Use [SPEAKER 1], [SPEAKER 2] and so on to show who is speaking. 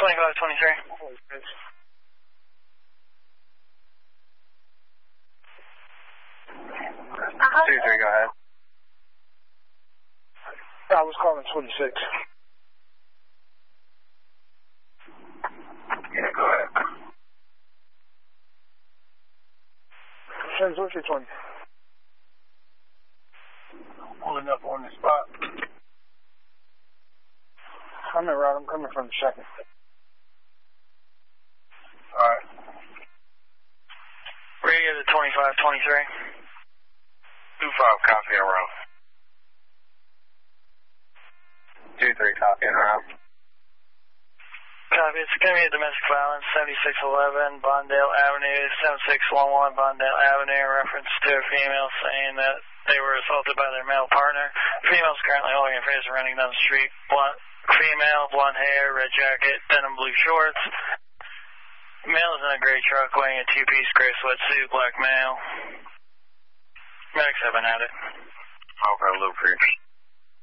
[SPEAKER 1] 2523.
[SPEAKER 2] 23, go ahead.
[SPEAKER 1] I was calling 26.
[SPEAKER 2] Yeah, go ahead.
[SPEAKER 1] Shins, what's your 20?
[SPEAKER 2] Pulling up on the spot.
[SPEAKER 1] I'm in route. I'm coming from the second.
[SPEAKER 2] Alright.
[SPEAKER 3] Radio to 2523.
[SPEAKER 2] 25, copy en route. 23, copy en route.
[SPEAKER 3] Copy. It's going to be a domestic violence, 7611 Bondale Avenue, 7611 Bondale Avenue, in reference to a female saying that they were assaulted by their male partner. The female's currently holding her face and running down the street. Female, blonde hair, red jacket, denim blue shorts. Male is in a gray truck wearing a two-piece gray sweatsuit, black male. Medics have been at it.
[SPEAKER 2] Okay, Luke,